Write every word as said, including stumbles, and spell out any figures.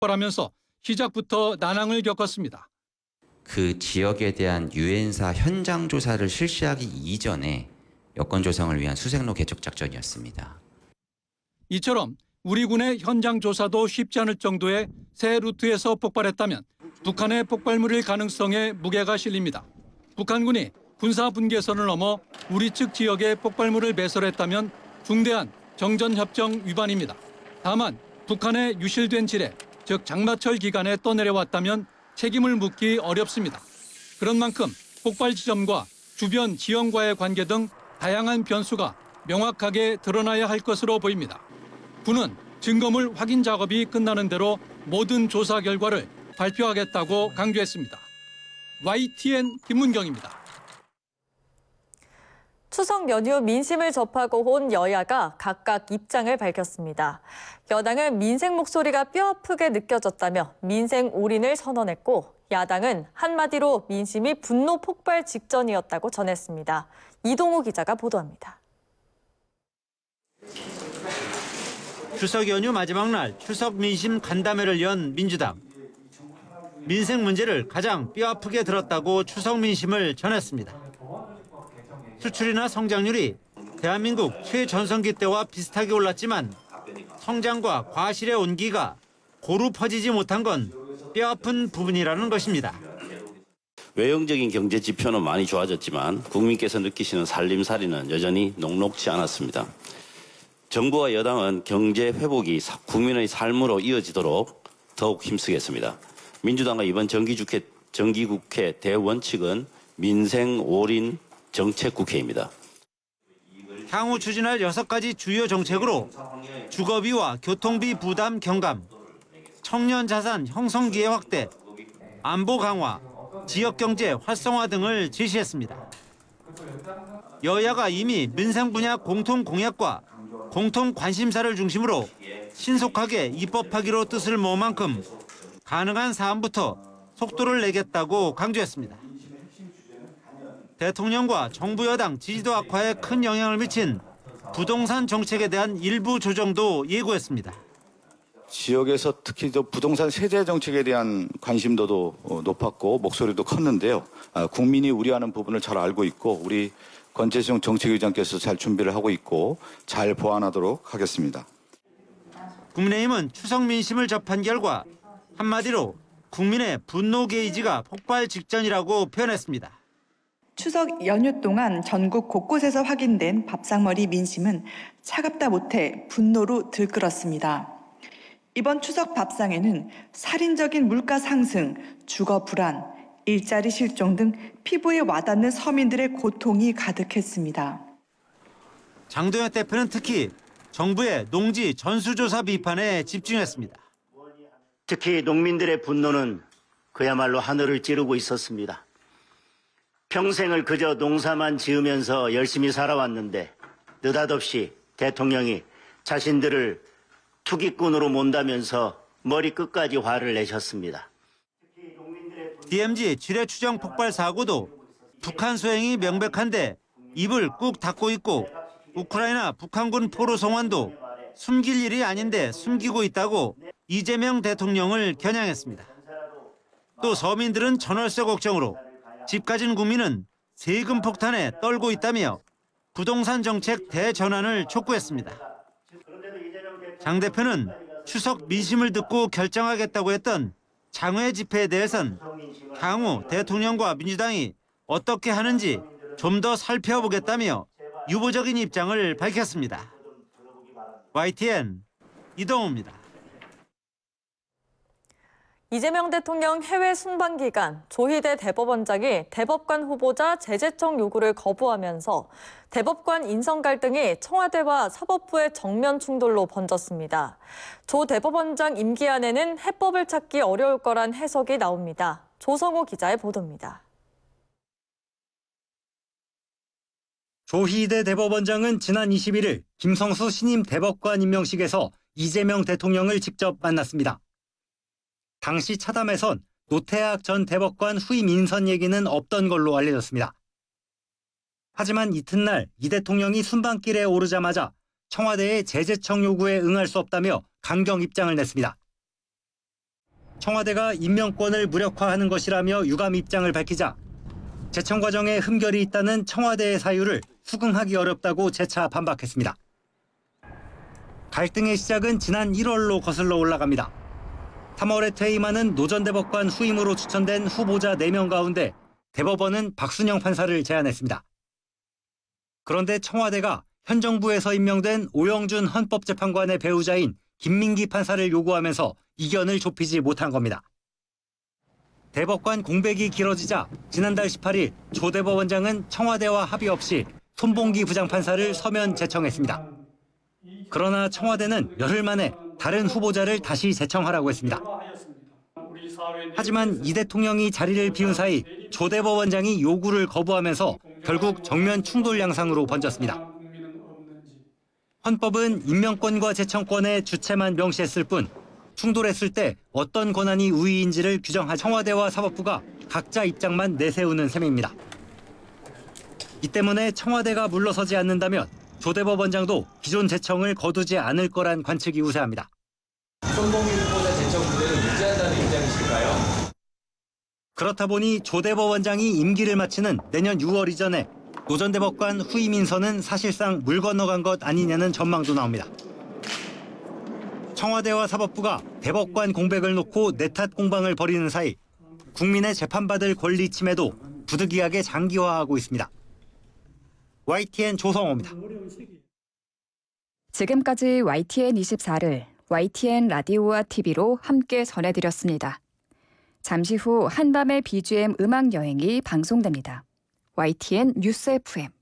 폭발하면서 시작부터 난항을 겪었습니다. 그 지역에 대한 유엔사 현장 조사를 실시하기 이전에 여건 조성을 위한 수색로 개척 작전이었습니다. 이처럼 우리 군의 현장 조사도 쉽지 않을 정도의 새 루트에서 폭발했다면 북한의 폭발물일 가능성에 무게가 실립니다. 북한군이 군사 분계선을 넘어 우리 측 지역에 폭발물을 배설했다면 중대한 정전협정 위반입니다. 다만 북한의 유실된 지뢰, 즉 장마철 기간에 떠내려왔다면 책임을 묻기 어렵습니다. 그런 만큼 폭발 지점과 주변 지형과의 관계 등 다양한 변수가 명확하게 드러나야 할 것으로 보입니다. 군은 증거물 확인 작업이 끝나는 대로 모든 조사 결과를 발표하겠다고 강조했습니다. 와이티엔 김문경입니다. 추석 연휴 민심을 접하고 온 여야가 각각 입장을 밝혔습니다. 여당은 민생 목소리가 뼈아프게 느껴졌다며 민생 올인을 선언했고, 야당은 한마디로 민심이 분노 폭발 직전이었다고 전했습니다. 이동우 기자가 보도합니다. 추석 연휴 마지막 날 추석 민심 간담회를 연 민주당. 민생 문제를 가장 뼈아프게 들었다고 추석 민심을 전했습니다. 수출이나 성장률이 대한민국 최전성기 때와 비슷하게 올랐지만 성장과 과실의 온기가 고루 퍼지지 못한 건 뼈아픈 부분이라는 것입니다. 외형적인 경제 지표는 많이 좋아졌지만 국민께서 느끼시는 살림살이는 여전히 녹록지 않았습니다. 정부와 여당은 경제 회복이 국민의 삶으로 이어지도록 더욱 힘쓰겠습니다. 민주당과 이번 정기국회, 정기국회 대원칙은 민생 올인 정책국회입니다. 향후 추진할 여섯 가지 주요 정책으로 주거비와 교통비 부담 경감, 청년 자산 형성 기회 확대, 안보 강화, 지역경제 활성화 등을 제시했습니다. 여야가 이미 민생 분야 공통 공약과 공통 관심사를 중심으로 신속하게 입법하기로 뜻을 모은 만큼 가능한 사안부터 속도를 내겠다고 강조했습니다. 대통령과 정부 여당 지지도 악화에 큰 영향을 미친 부동산 정책에 대한 일부 조정도 예고했습니다. 지역에서 특히 부동산 세제 정책에 대한 관심도도 높았고 목소리도 컸는데요. 국민이 우려하는 부분을 잘 알고 있고 우리 권재성 정책위원장께서 잘 준비를 하고 있고 잘 보완하도록 하겠습니다. 국민의힘은 추석 민심을 접한 결과 한마디로 국민의 분노 게이지가 폭발 직전이라고 표현했습니다. 추석 연휴 동안 전국 곳곳에서 확인된 밥상머리 민심은 차갑다 못해 분노로 들끓었습니다. 이번 추석 밥상에는 살인적인 물가 상승, 주거 불안, 일자리 실종 등 피부에 와닿는 서민들의 고통이 가득했습니다. 장동혁 대표는 특히 정부의 농지 전수조사 비판에 집중했습니다. 특히 농민들의 분노는 그야말로 하늘을 찌르고 있었습니다. 평생을 그저 농사만 지으면서 열심히 살아왔는데 느닷없이 대통령이 자신들을 투기꾼으로 몬다면서 머리끝까지 화를 내셨습니다. 디엠지 지뢰 추정 폭발 사고도 북한 소행이 명백한데 입을 꾹 닫고 있고 우크라이나 북한군 포로 송환도 숨길 일이 아닌데 숨기고 있다고 이재명 대통령을 겨냥했습니다. 또 서민들은 전월세 걱정으로 집 가진 국민은 세금 폭탄에 떨고 있다며 부동산 정책 대전환을 촉구했습니다. 장 대표는 추석 민심을 듣고 결정하겠다고 했던 장외 집회에 대해선 향후 대통령과 민주당이 어떻게 하는지 좀 더 살펴보겠다며 유보적인 입장을 밝혔습니다. 와이티엔 이동우입니다. 이재명 대통령 해외 순방 기간 조희대 대법원장이 대법관 후보자 재제청 요구를 거부하면서 대법관 인선 갈등이 청와대와 사법부의 정면 충돌로 번졌습니다. 조 대법원장 임기 안에는 해법을 찾기 어려울 거란 해석이 나옵니다. 조성호 기자의 보도입니다. 조희대 대법원장은 지난 이십일 일 김성수 신임 대법관 임명식에서 이재명 대통령을 직접 만났습니다. 당시 차담에선 노태학 전 대법관 후임 인선 얘기는 없던 걸로 알려졌습니다. 하지만 이튿날 이 대통령이 순방길에 오르자마자 청와대의 재제청 요구에 응할 수 없다며 강경 입장을 냈습니다. 청와대가 임명권을 무력화하는 것이라며 유감 입장을 밝히자 제청 과정에 흠결이 있다는 청와대의 사유를 수긍하기 어렵다고 재차 반박했습니다. 갈등의 시작은 지난 일월로 거슬러 올라갑니다. 삼월에 퇴임하는 노 전 대법관 후임으로 추천된 후보자 네 명 가운데 대법원은 박순영 판사를 제안했습니다. 그런데 청와대가 현 정부에서 임명된 오영준 헌법재판관의 배우자인 김민기 판사를 요구하면서 이견을 좁히지 못한 겁니다. 대법관 공백이 길어지자 지난달 십팔 일 조 대법원장은 청와대와 합의 없이 손봉기 부장판사를 서면 제청했습니다. 그러나 청와대는 열흘 만에 다른 후보자를 다시 제청하라고 했습니다. 하지만 이 대통령이 자리를 비운 사이 조 대법원장이 요구를 거부하면서 결국 정면 충돌 양상으로 번졌습니다. 헌법은 임명권과 제청권의 주체만 명시했을 뿐 충돌했을 때 어떤 권한이 우위인지를 규정한 청와대와 사법부가 각자 입장만 내세우는 셈입니다. 이 때문에 청와대가 물러서지 않는다면 조 대법원장도 기존 제청을 거두지 않을 거란 관측이 우세합니다. 손봉기 후보자 제청 그대로 유지한다는 입장이실까요? 그렇다 보니 조 대법원장이 임기를 마치는 내년 유월 이전에 노 전 대법관 후임 인선은 사실상 물 건너간 것 아니냐는 전망도 나옵니다. 청와대와 사법부가 대법관 공백을 놓고 내탓 공방을 벌이는 사이 국민의 재판받을 권리 침해도 부득이하게 장기화하고 있습니다. 와이티엔 조성호입니다. 지금까지 와이티엔 이십사를 와이티엔 라디오와 티비로 함께 전해드렸습니다. 잠시 후 한밤의 비지엠 음악 여행이 방송됩니다. 와이티엔 뉴스 에프엠